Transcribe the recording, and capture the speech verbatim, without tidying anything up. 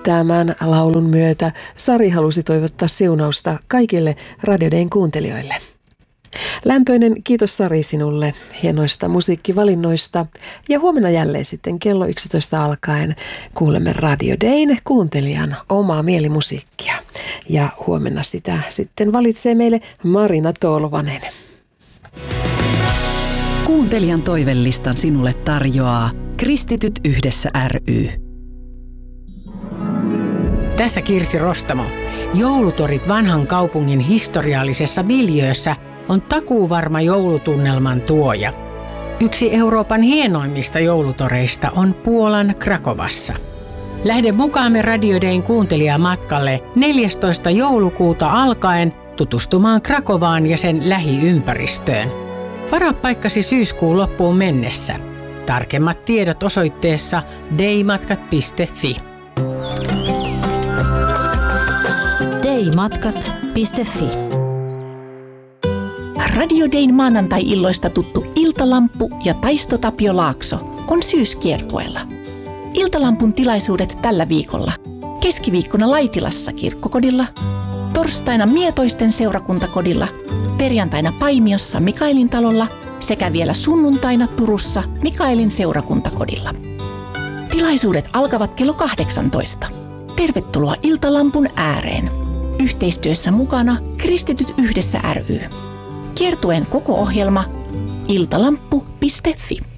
Tämän laulun myötä Sari halusi toivottaa siunausta kaikille Radio Dayn kuuntelijoille. Lämpöinen kiitos Sari sinulle hienoista musiikkivalinnoista ja huomenna jälleen sitten kello yksitoista alkaen kuulemme Radio Dayn kuuntelijan omaa mielimusiikkia. Ja huomenna sitä sitten valitsee meille Marina Tolvanen. Kuuntelijan toivelistan sinulle tarjoaa Kristityt yhdessä ry. Tässä Kirsi Rostamo. Joulutorit vanhan kaupungin historiallisessa miljöössä on takuuvarma joulutunnelman tuoja. Yksi Euroopan hienoimmista joulutoreista on Puolan Krakovassa. Lähde mukaamme Radio Dayn kuuntelijamatkalle neljästoista joulukuuta alkaen tutustumaan Krakovaan ja sen lähiympäristöön. Varaa paikkasi syyskuun loppuun mennessä. Tarkemmat tiedot osoitteessa daymatkat piste fi. daymatkat piste fi. Radio Dayn maanantai-illoista tuttu Iltalamppu ja Taisto Tapio Laakso on syyskiertueella. Iltalampun tilaisuudet tällä viikolla. Keskiviikkona Laitilassa kirkkokodilla, torstaina Mietoisten seurakuntakodilla, perjantaina Paimiossa Mikaelin talolla sekä vielä sunnuntaina Turussa Mikaelin seurakuntakodilla. Tilaisuudet alkavat kello kahdeksantoista. Tervetuloa Iltalampun ääreen. Yhteistyössä mukana Kristityt yhdessä ry. Kiertueen koko ohjelma iltalamppu piste fi.